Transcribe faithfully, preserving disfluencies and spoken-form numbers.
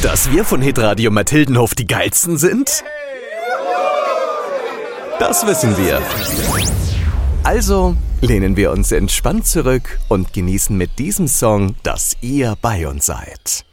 Dass wir von Hitradio Mathildenhof die geilsten sind? Das wissen wir. Also lehnen wir uns entspannt zurück und genießen mit diesem Song, dass ihr bei uns seid.